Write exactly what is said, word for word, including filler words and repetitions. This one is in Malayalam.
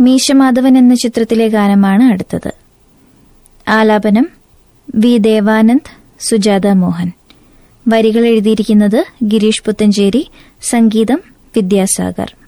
മീശമാധവൻ എന്ന ചിത്രത്തിലെ ഗാനമാണ് അടുത്തത്. ആലാപനം വി ദേവാനന്ദ്, സുജാത മോഹൻ. വരികൾ എഴുതിയിരിക്കുന്നത് ഗിരീഷ് പുത്തഞ്ചേരി, സംഗീതം വിദ്യാസാഗർ.